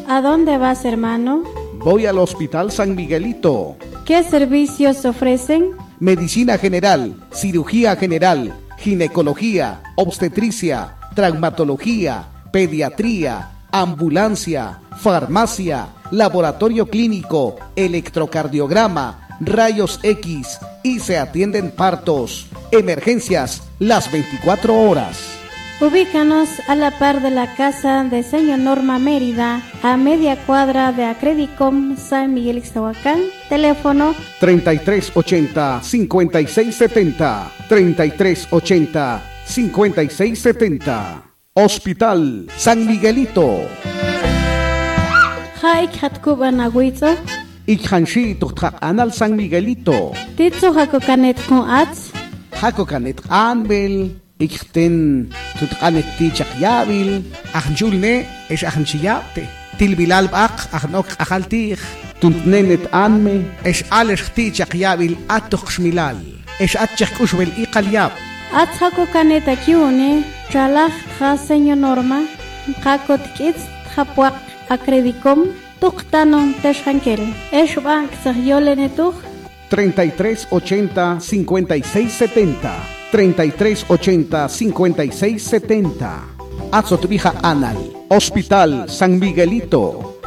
¿A dónde vas, hermano? Voy al Hospital San Miguelito. ¿Qué servicios ofrecen? Medicina general, cirugía general, ginecología, obstetricia, traumatología, pediatría, ambulancia, farmacia, laboratorio clínico, electrocardiograma, rayos X y se atienden partos, emergencias las 24 horas. Ubícanos a la par de la casa de Señor Norma Mérida, a media cuadra de Acredicom San Miguel Ixtahuacán. Teléfono 3380-5670, 3380-5670. Hospital San Miguelito. Haik Hatkuba Nahuitzo, Ikhanshi Tuktak Anal San Miguelito. Titzo Hakokanet con Ats, Hakokanet Anbel. Ikten tutqanet tichak yabil Ahnjulne es ahnchiyate. Tilbilal baq ahnok ahaltih. tuntnenet anme Es alesh tichak yabil atoxmilal. Es atchak ushbel iqalyab. Ats Hakokanet Akiune, Chalach Ha Señor Norma, Hakot Kits Hapuak Acredicom, Tuktanon Teshankel, Eshbank Sahyolenetuch, 3380-5670, 3380-5670. Azotvija Anal, Hospital San Miguelito.